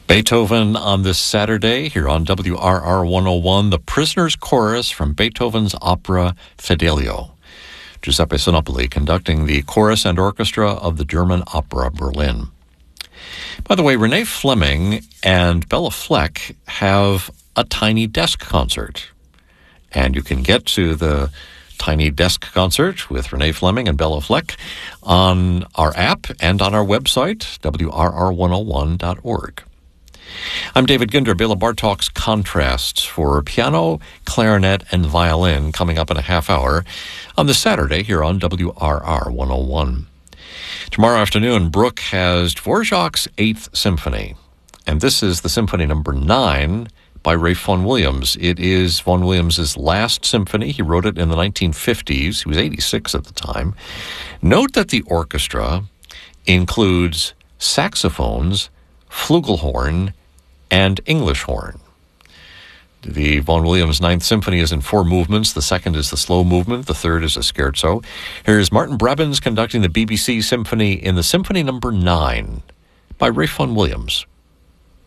Beethoven on this Saturday here on WRR 101, the Prisoner's Chorus from Beethoven's opera Fidelio. Giuseppe Sinopoli conducting the chorus and orchestra of the German Opera Berlin. By the way, Renee Fleming and Bella Fleck have a Tiny Desk concert. And you can get to the Tiny Desk concert with Renee Fleming and Bella Fleck on our app and on our website, WRR101.org. I'm David Ginder. Bela Bartok's Contrasts for piano, clarinet, and violin coming up in a half hour on this Saturday here on WRR 101. Tomorrow afternoon, Brooke has Dvorak's 8th Symphony, and this is the Symphony number 9 by Ralph Vaughan Williams. It is Vaughan Williams' last symphony. He wrote it in the 1950s. He was 86 at the time. Note that the orchestra includes saxophones, flugelhorn, and English horn. The Vaughan Williams 9th Symphony is in 4 movements. The second is the slow movement. The third is a scherzo. Here's Martin Brabins conducting the BBC Symphony in the Symphony number 9 by Ralph Vaughan Williams.